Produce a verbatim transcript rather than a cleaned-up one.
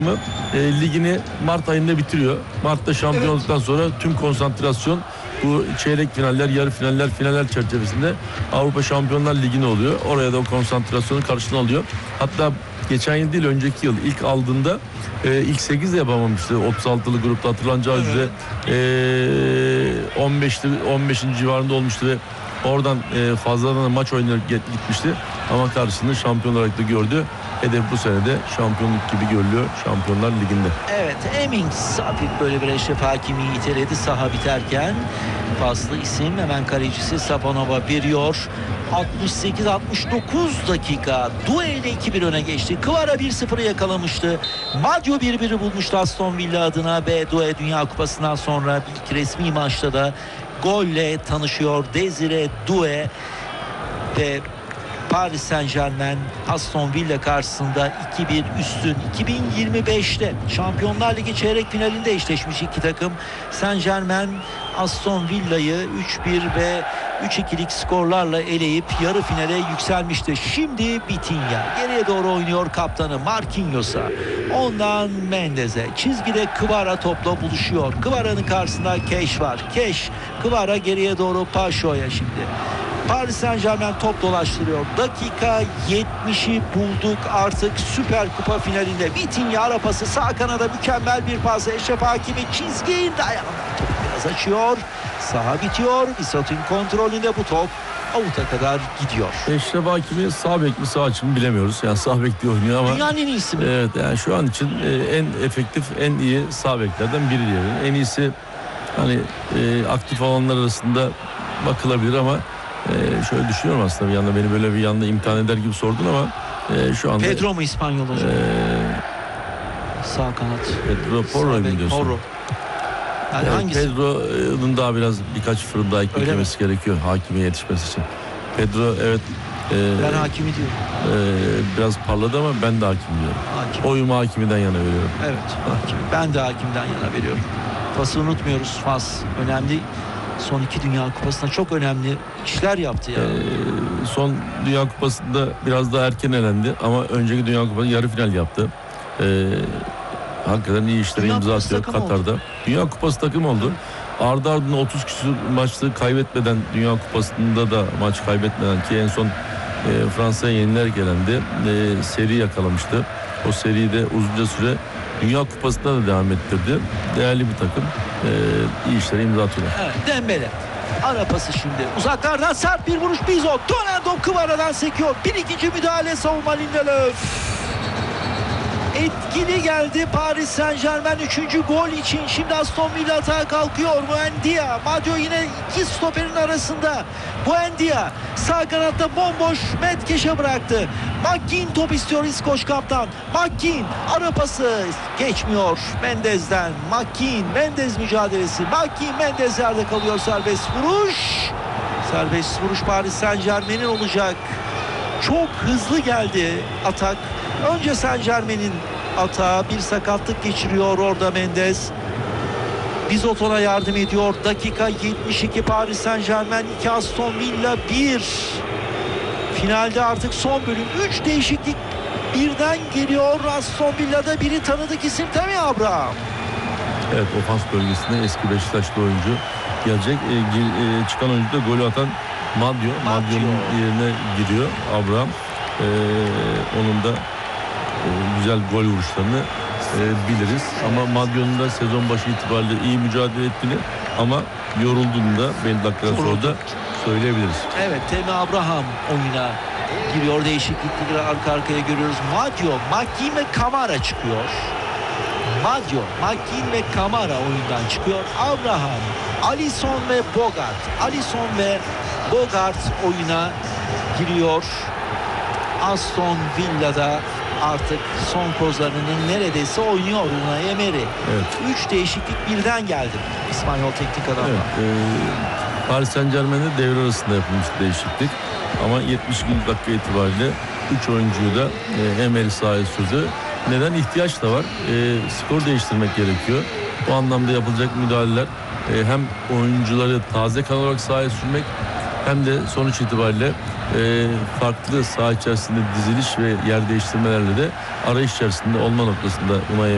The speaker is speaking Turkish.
E, ligini Mart ayında bitiriyor. Mart'ta şampiyon Evet. olduktan sonra tüm konsantrasyon bu çeyrek finaller, yarı finaller, finaller çerçevesinde Avrupa Şampiyonlar Ligi'ne oluyor. Oraya da o konsantrasyonu karşılığını alıyor. Hatta geçen yıl değil, önceki yıl ilk aldığında e, ilk sekiz de yapamamıştı. otuz altılı grupta hatırlanacağı Evet. üzere e, on beşli on beşinci civarında olmuştu ve oradan e, fazladan maç oynayarak gitmişti. Ama karşısında şampiyon olarak da gördü. Hedef bu sene de şampiyonluk gibi görülüyor Şampiyonlar Ligi'nde. Evet, Emmings hafif böyle bir Eşref Hakimi iteledi saha biterken. Faslı isim, hemen kalecisi Safonova veriyor. altmış sekiz altmış dokuz dakika Douai ile iki bir öne geçti. Kvara bir sıfırı yakalamıştı. Maggio bir biri bulmuştu Aston Villa adına ve Douai Dünya Kupası'ndan sonra ilk resmi maçta da golle tanışıyor Desire Douai ve Paris Saint-Germain Aston Villa karşısında iki bir üstün. iki bin yirmi beşte Şampiyonlar Ligi çeyrek finalinde eşleşmiş iki takım. Saint-Germain Aston Villa'yı üç bir ve üç ikilik skorlarla eleyip yarı finale yükselmişti. Şimdi Vitinha geriye doğru oynuyor, kaptanı Marquinhos'a. Ondan Mendes'e. Çizgide Kvara topla buluşuyor. Kvara'nın karşısında Keş var. Keş, Kvara geriye doğru Paşo'ya şimdi. Paris Saint-Germain top dolaştırıyor. Dakika yetmişi bulduk artık Süper Kupa finalinde. Vitinha ara pası, sağ kanada mükemmel bir pas. Eşref Hakimi çizgiyi dayandı. Topu biraz açıyor. Saha bitiyor. Visot'un kontrolünde bu top avuta kadar gidiyor. Eşref Hakimi sağ bek mi sağ açık mı bilemiyoruz. Yani sağ bek diye oynuyor ama. Dünyanın en iyisi mi? Evet, yani şu an için en efektif, en iyi sağ beklerden biri diyelim. En iyisi hani e, aktif olanlar arasında bakılabilir ama Ee, şöyle düşünüyorum aslında, bir yanda beni böyle bir yanda imtihan eder gibi sordun ama e, şu anda Pedro mu İspanyol hocam? E, Sağ kanat. Pedro Porro mu diyorsun? Porro. Yani Evet, hangisi? Pedro'nun daha biraz birkaç fırın daha eklemesi gerekiyor Hakimi'ye yetişmesi için. Pedro evet e, Ben Hakimi diyorum. E, biraz parladı ama ben de Hakim diyorum. Hakim. Oyumu Hakimi'den yana veriyorum. Evet, Hakimi. Ben de Hakim'den yana veriyorum. Fas'ı unutmuyoruz. Fas önemli. Son iki Dünya Kupası'nda çok önemli işler yaptı ya. Ee, son Dünya Kupası'nda biraz daha erken elendi ama önceki Dünya Kupası yarı final yaptı. Ee, hakikaten iyi işlere Dünya imza Kupası atıyor takımı Katar'da. oldu. Dünya Kupası takım oldu. Ardı ardına otuz küsur maçta kaybetmeden Dünya Kupası'nda da maç kaybetmeden ki en son e, Fransa'ya yenilerek elendi. E, seri yakalamıştı. O seriyi de uzunca süre Dünya Kupası'nda da devam ettirdi. Değerli bir takım. E, iyi işlere imza atıyorlar. Evet, Dembele. Ara pası şimdi. Uzaklardan sert bir vuruş. Bizot. Donaldum Kvara'dan sekiyor. Bir ikinci müdahale savunma Lindelöf. Etkili geldi Paris Saint-Germain üçüncü gol için. Şimdi Aston Villa atağa kalkıyor. Buendia. Maggio yine iki stoperin arasında. Buendia sağ kanatta bomboş Metkeş'e bıraktı. McKean top istiyor İskoç kaptan. McKean ara pası geçmiyor Mendes'den. McKean Mendes mücadelesi. McKean Mendes yerde kalıyor, serbest vuruş. Serbest vuruş Paris Saint-Germain'in olacak. Çok hızlı geldi atak. Önce Saint-Germain'in atağı, bir sakatlık geçiriyor orada Mendes. Bizot ona yardım ediyor. Dakika yetmiş iki Paris Saint-Germain iki Aston Villa bir. Finalde artık son bölüm. üç değişiklik birden geliyor. Aston Villa'da biri tanıdık isim Tammy Abraham. Evet, ofans bölgesinde eski Beşiktaşlı oyuncu gelecek. E, e, çıkan oyuncu da golü atan Maggio. Maggio'nun yerine giriyor Abraham. E, onun da e, güzel gol vuruşlarını e, biliriz. Ama Maggio'nun da sezon başı itibariyle iyi mücadele ettiğini ama yorulduğunu da belli dakikadan sonra da söyleyebiliriz. Evet, Tammy Abraham oyuna giriyor. Değişiklikleri arka arkaya görüyoruz. Maggio, McKean ve Kamara çıkıyor. Maggio, McKean ve Kamara oyundan çıkıyor. Abraham, Alisson ve Bogart. Alisson ve Bogart oyuna giriyor. Aston Villa'da artık son kozlarının neredeyse oynuyor Unai Emery. Evet. Üç değişiklik birden geldi İspanyol teknik adamlar. Evet, e, Paris Saint-Germain'de devre arasında yapılmış değişiklik. Ama yetmiş dakika itibariyle üç oyuncuyu da e, Emery sahaya sürdü. Neden? İhtiyaç da var. E, skor değiştirmek gerekiyor. Bu anlamda yapılacak müdahaleler e, hem oyuncuları taze kan olarak sahaya sürmek hem de sonuç itibariyle e, farklı saha içerisinde diziliş ve yer değiştirmelerle de arayış içerisinde olma noktasında Unai